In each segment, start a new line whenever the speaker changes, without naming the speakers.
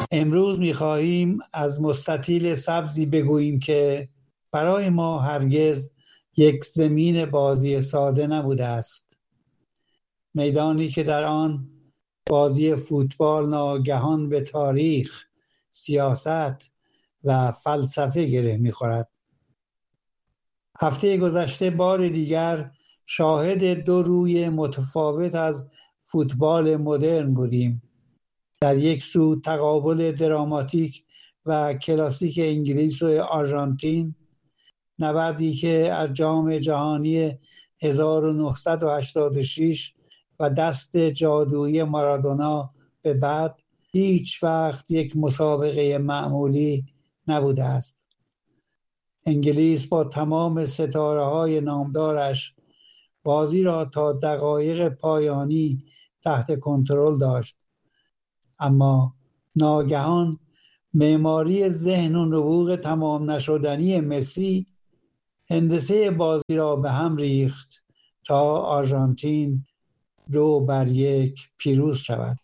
امروز می‌خواهیم از مستطیل سبزی بگوییم که برای ما هرگز یک زمین بازی ساده نبوده است. میدانی که در آن بازی فوتبال ناگهان به تاریخ، سیاست و فلسفه گره می‌خورد. هفته گذشته بار دیگر شاهد دو روی متفاوت از فوتبال مدرن بودیم. در یک سو تقابل دراماتیک و کلاسیک انگلیس و آرژانتین، نبردی که از جام جهانی 1986 و دست جادویی مارادونا به بعد هیچ وقت یک مسابقه معمولی نبوده است. انگلیس با تمام ستاره‌های نامدارش بازی را تا دقایق پایانی تحت کنترل داشت، اما ناگهان معماری ذهن و نبوغ تمام نشدنی مسی هندسه بازی را به هم ریخت تا آرژانتین 2-1 پیروز شود.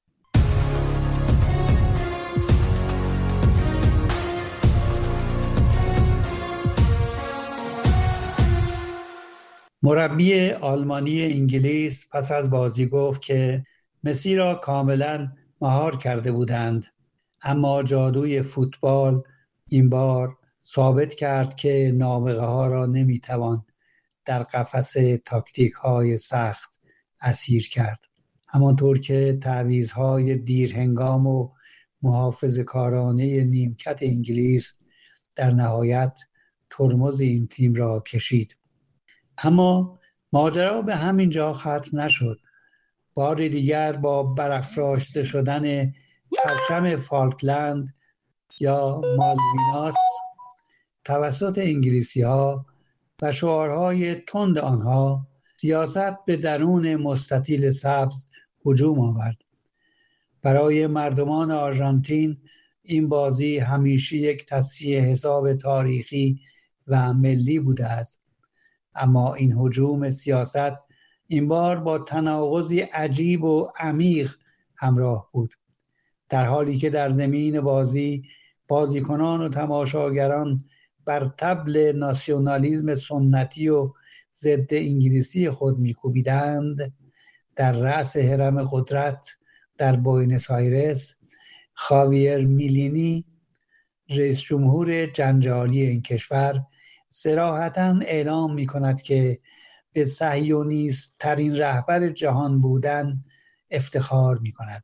مربی آلمانی انگلیس پس از بازی گفت که مسی را کاملا مهار کرده بودند، اما جادوی فوتبال این بار ثابت کرد که نابغه ها را نمیتوان در قفس تاکتیک های سخت اسیر کرد. همانطور که تعویض‌های دیرهنگام و محافظه‌کارانه نیمکت انگلیس در نهایت ترمز این تیم را کشید. اما ماجرا به همین جا ختم نشد. بار دیگر با برافراشته شدن پرچم فالکلند یا مالویناس توسط انگلیسی‌ها و شعارهای تند آنها، سیاست به درون مستطیل سبز هجوم آورد. برای مردمان آرژانتین این بازی همیشه یک تصفیه حساب تاریخی و ملی بوده است، اما این هجوم سیاست این بار با تناقضی عجیب و عمیق همراه بود. در حالی که در زمین بازی بازیکنان و تماشاگران بر طبل ناسیونالیسم سنتی و ضد انگلیسی خود می‌کوبیدند، در رأس هرم قدرت در بوئنوس آیرس خاویر میلینی، رئیس جمهور جنجالی این کشور، صراحتاً اعلام می‌کند که به صهیونیست ترین رهبر جهان بودن افتخار می‌کند.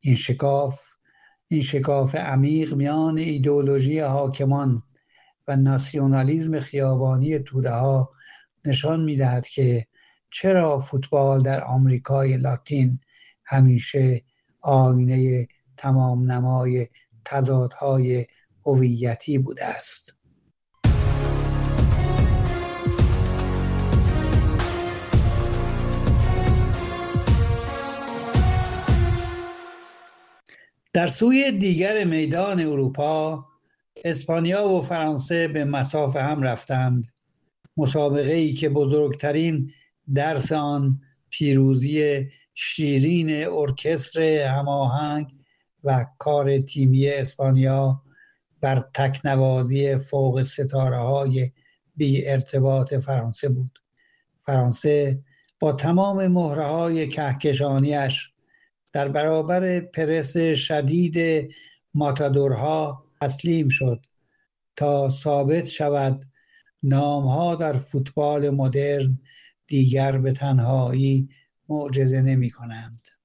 این شکاف عمیق میان ایدئولوژی حاکمان و ناسیونالیسم خیابانی توده‌ها نشان می‌دهد که چرا فوتبال در آمریکای لاتین همیشه آینه تمام نمای تضادهای هویتی بوده است. در سوی دیگر میدان اروپا، اسپانیا و فرانسه به مصاف هم رفتند. مسابقه‌ای که بزرگترین درس آن پیروزی شیرین ارکستر هماهنگ و کار تیمی اسپانیا بر تکنوازی فوق ستاره‌های بی ارتباط فرانسه بود. فرانسه با تمام مهره‌های کهکشانی‌اش در برابر پرس شدید ماتادورها تسلیم شد تا ثابت شود نام‌ها در فوتبال مدرن دیگر به تنهایی معجزه نمی‌کنند.